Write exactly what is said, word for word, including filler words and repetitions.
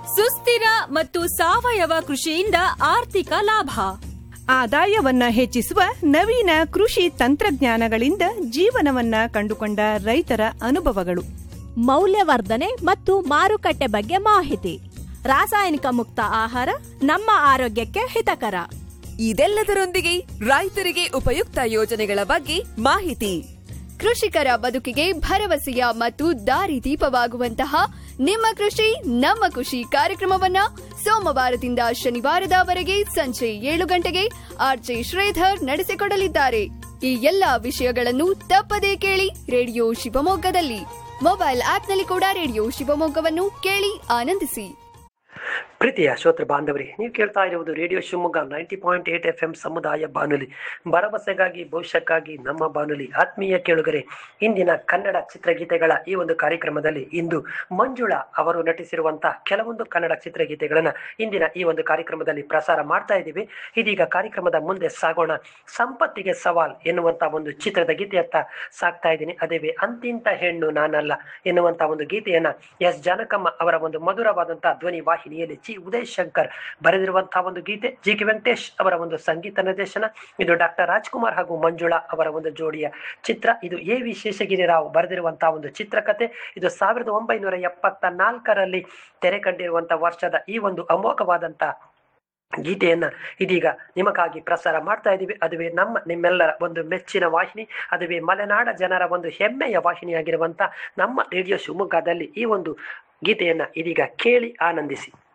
ಸುಸ್ಥಿರ ಮತ್ತು ಸಾವಯವ ಕೃಷಿಯಿಂದ ಆರ್ಥಿಕ ಲಾಭ, ಆದಾಯವನ್ನ ಹೆಚ್ಚಿಸುವ ನವೀನ ಕೃಷಿ ತಂತ್ರಜ್ಞಾನಗಳಿಂದ ಜೀವನವನ್ನ ಕಂಡುಕೊಂಡ ರೈತರ ಅನುಭವಗಳು, ಮೌಲ್ಯವರ್ಧನೆ ಮತ್ತು ಮಾರುಕಟ್ಟೆ ಬಗ್ಗೆ ಮಾಹಿತಿ, ರಾಸಾಯನಿಕ ಮುಕ್ತ ಆಹಾರ ನಮ್ಮ ಆರೋಗ್ಯಕ್ಕೆ ಹಿತಕರ. ಇದೆಲ್ಲದರೊಂದಿಗೆ ರೈತರಿಗೆ ಉಪಯುಕ್ತ ಯೋಜನೆಗಳ ಬಗ್ಗೆ ಮಾಹಿತಿ, ಕೃಷಿಕರ ಬದುಕಿಗೆ ಭರವಸೆಯ ಮತ್ತು ದಾರಿದೀಪವಾಗುವಂತಹ ನಿಮ್ಮ ಕೃಷಿ ನಮ್ಮ ಖುಷಿ ಕಾರ್ಯಕ್ರಮವನ್ನ ಸೋಮವಾರದಿಂದ ಶನಿವಾರದವರೆಗೆ ಸಂಜೆ ಏಳು ಗಂಟೆಗೆ ಆರ್ಜೆ ಶ್ರೀಧರ್ ನಡೆಸಿಕೊಡಲಿದ್ದಾರೆ. ಈ ಎಲ್ಲಾ ವಿಷಯಗಳನ್ನು ತಪ್ಪದೇ ಕೇಳಿ ರೇಡಿಯೋ ಶಿವಮೊಗ್ಗದಲ್ಲಿ. ಮೊಬೈಲ್ ಆಪ್ನಲ್ಲಿ ಕೂಡ ರೇಡಿಯೋ ಶಿವಮೊಗ್ಗವನ್ನು ಕೇಳಿ ಆನಂದಿಸಿ. ಪ್ರೀತಿಯ ಶ್ರೋತೃ ಬಾಂಧವರೇ, ನೀವು ಕೇಳ್ತಾ ಇರುವುದು radio Shivamogga ninety point eight F M ಸಮುದಾಯ ಬಾನುಲಿ, ಭರವಸೆಗಾಗಿ ಭವಿಷ್ಯಕ್ಕಾಗಿ ನಮ್ಮ ಬಾನುಲಿ. ಆತ್ಮೀಯ ಕೇಳುಗರೆ, ಇಂದಿನ ಕನ್ನಡ ಚಿತ್ರಗೀತೆಗಳ ಈ ಒಂದು ಕಾರ್ಯಕ್ರಮದಲ್ಲಿ ಇಂದು ಮಂಜುಳಾ ಅವರು ನಟಿಸಿರುವಂತಹ ಕೆಲವೊಂದು ಕನ್ನಡ ಚಿತ್ರಗೀತೆಗಳನ್ನ ಇಂದಿನ ಈ ಒಂದು ಕಾರ್ಯಕ್ರಮದಲ್ಲಿ ಪ್ರಸಾರ ಮಾಡ್ತಾ ಇದ್ದೀವಿ. ಇದೀಗ ಕಾರ್ಯಕ್ರಮದ ಮುಂದೆ ಸಾಗೋಣ. ಸಂಪತ್ತಿಗೆ ಸವಾಲ್ ಎನ್ನುವಂತ ಒಂದು ಚಿತ್ರದ ಗೀತೆಯತ್ತ ಸಾಕ್ತಾ ಇದ್ದೀನಿ. ಅದೇವೇ ಅಂತಿಂತ ಹೆಣ್ಣು ನಾನಲ್ಲ ಎನ್ನುವಂತ ಒಂದು ಗೀತೆಯನ್ನ ಎಸ್ ಜಾನಕಮ್ಮ ಅವರ ಒಂದು ಮಧುರವಾದಂತಹ ಧ್ವನಿ ವಾಹಿನಿಯಲ್ಲಿ ಜಿ ಉದಯ್ ಶಂಕರ್ ಬರೆದಿರುವಂತಹ ಒಂದು ಗೀತೆ, ಜಿ ಕೆ ವೆಂಕಟೇಶ್ ಅವರ ಒಂದು ಸಂಗೀತ ನಿರ್ದೇಶನ. ಇದು ಡಾಕ್ಟರ್ ರಾಜ್ಕುಮಾರ್ ಹಾಗೂ ಮಂಜುಳಾ ಅವರ ಒಂದು ಜೋಡಿಯ ಚಿತ್ರ. ಇದು ಎ ವಿ ಶೇಷಗಿರಿ ರಾವ್ ಬರೆದಿರುವಂತಹ ಒಂದು ಚಿತ್ರಕಥೆ. ಇದು ಸಾವಿರದ ಒಂಬೈನೂರ ಎಪ್ಪತ್ತ ನಾಲ್ಕರಲ್ಲಿ ತೆರೆ ಕಂಡಿರುವಂತಹ ವರ್ಷದ ಈ ಒಂದು ಅಮೋಘವಾದಂತಹ ಗೀತೆಯನ್ನ ಇದೀಗ ನಿಮಗಾಗಿ ಪ್ರಸಾರ ಮಾಡ್ತಾ ಇದ್ದೀವಿ. ಅದುವೇ ನಮ್ಮ ನಿಮ್ಮೆಲ್ಲರ ಒಂದು ಮೆಚ್ಚಿನ ವಾಹಿನಿ, ಅದುವೇ ಮಲೆನಾಡ ಜನರ ಒಂದು ಹೆಮ್ಮೆಯ ವಾಹಿನಿಯಾಗಿರುವಂತ ನಮ್ಮ ರೇಡಿಯೋ ಶಿವಮೊಗ್ಗದಲ್ಲಿ ಈ ಒಂದು ಗೀತೆಯನ್ನ ಇದೀಗ ಕೇಳಿ ಆನಂದಿಸಿ.